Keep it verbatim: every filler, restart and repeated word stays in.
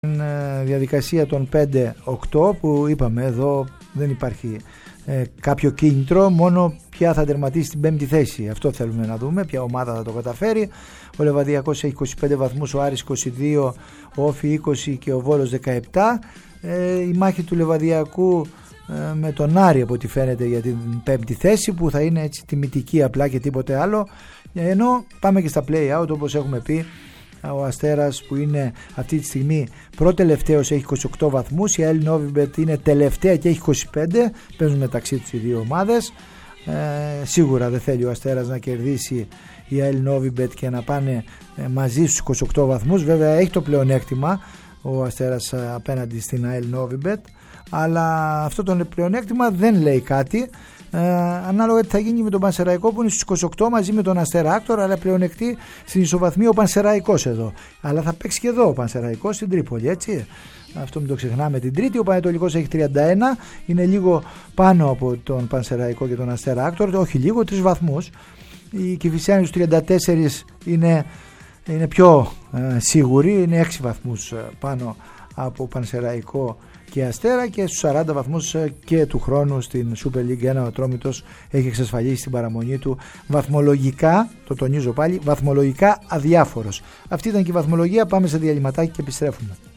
Στην διαδικασία των πέντε οκτώ που είπαμε εδώ δεν υπάρχει ε, κάποιο κίνητρο, μόνο ποια θα τερματίσει στην πέμπτη θέση. Αυτό θέλουμε να δούμε, ποια ομάδα θα το καταφέρει. Ο Λεβαδιακός έχει είκοσι πέντε βαθμούς, ο Άρης είκοσι δύο, ο Όφι είκοσι και ο Βόλος δεκαεπτά. Ε, η μάχη του Λεβαδιακού ε, με τον Άρη από ό,τι φαίνεται για την πέμπτη θέση, που θα είναι έτσι τιμητική απλά και τίποτε άλλο. Ενώ πάμε και στα play-out, όπως έχουμε πει. Ο Αστέρας που είναι αυτή τη στιγμή προτελευταίος έχει είκοσι οκτώ βαθμούς, η ΑΕΛ Νόβιμπετ είναι τελευταία και έχει είκοσι πέντε, παίζουν μεταξύ τους οι δύο ομάδες. Ε, σίγουρα δεν θέλει ο Αστέρας να κερδίσει η ΑΕΛ Νόβιμπετ και να πάνε ε, μαζί στους είκοσι οκτώ βαθμούς. Βέβαια έχει το πλεονέκτημα ο Αστέρας ε, απέναντι στην ΑΕΛ Νόβιμπετ, αλλά αυτό το πλεονέκτημα δεν λέει κάτι. Ε, ανάλογα τι θα γίνει με τον Πανσεραϊκό που είναι στους είκοσι οκτώ μαζί με τον Αστέρα Άκτορα, αλλά πλεονεκτεί στην ισοβαθμία ο Πανσεραϊκός εδώ. Αλλά θα παίξει και εδώ ο Πανσεραϊκός στην Τρίπολη, έτσι. Αυτό μην το ξεχνάμε την Τρίτη. Ο Πανετολικός έχει τριάντα ένα, είναι λίγο πάνω από τον Πανσεραϊκό και τον Αστέρα Άκτορα, όχι λίγο, τρεις βαθμούς. Η Κηφισιάνη στους τριάντα τέσσερα είναι, είναι πιο ε, σίγουρη, είναι έξι βαθμούς πάνω από Πανσεραϊκό και Αστέρα, και στους σαράντα βαθμούς και του χρόνου στην Super League ένα ο Ατρόμητος έχει εξασφαλίσει την παραμονή του βαθμολογικά, το τονίζω πάλι, βαθμολογικά αδιάφορος. Αυτή ήταν και η βαθμολογία, πάμε σε διαλυματάκι και επιστρέφουμε.